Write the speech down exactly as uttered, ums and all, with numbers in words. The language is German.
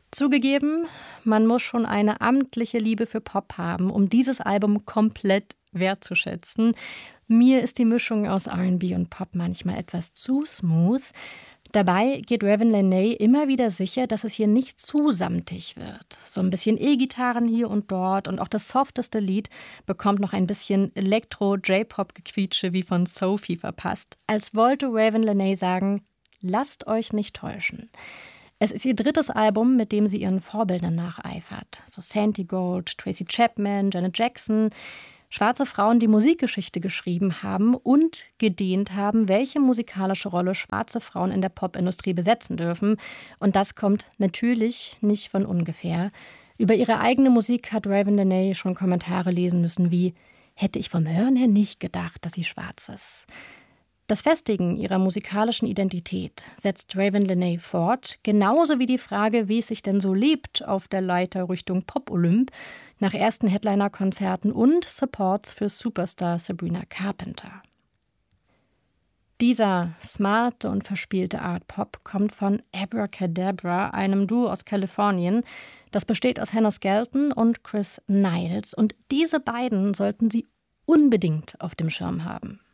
Zugegeben, man muss schon eine amtliche Liebe für Pop haben, um dieses Album komplett wertzuschätzen. Mir ist die Mischung aus R and B und Pop manchmal etwas zu smooth. Dabei geht Ravn Lenae immer wieder sicher, dass es hier nicht zu samtig wird. So ein bisschen E-Gitarren hier und dort und auch das softeste Lied bekommt noch ein bisschen Elektro-J-Pop-Gequietsche wie von Sophie verpasst. Als wollte Ravn Lenae sagen, lasst euch nicht täuschen. Es ist ihr drittes Album, mit dem sie ihren Vorbildern nacheifert. So Sandy Gold, Tracy Chapman, Janet Jackson. Schwarze Frauen, die Musikgeschichte geschrieben haben und gedehnt haben, welche musikalische Rolle schwarze Frauen in der Popindustrie besetzen dürfen. Und das kommt natürlich nicht von ungefähr. Über ihre eigene Musik hat Ravn Lenae schon Kommentare lesen müssen wie: Hätte ich vom Hören her nicht gedacht, dass sie schwarz ist. Das Festigen ihrer musikalischen Identität setzt Ravn Lenae fort, genauso wie die Frage, wie es sich denn so lebt auf der Leiter Richtung Pop-Olymp, nach ersten Headliner-Konzerten und Supports für Superstar Sabrina Carpenter. Dieser smarte und verspielte Art-Pop kommt von Abracadabra, einem Duo aus Kalifornien. Das besteht aus Hannah Skelton und Chris Niles. Und diese beiden sollten Sie unbedingt auf dem Schirm haben.